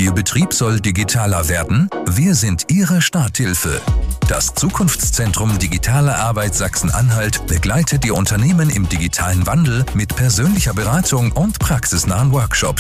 Ihr Betrieb soll digitaler werden? Wir sind Ihre Starthilfe. Das Zukunftszentrum Digitale Arbeit Sachsen-Anhalt begleitet Ihr Unternehmen im digitalen Wandel mit persönlicher Beratung und praxisnahen Workshops.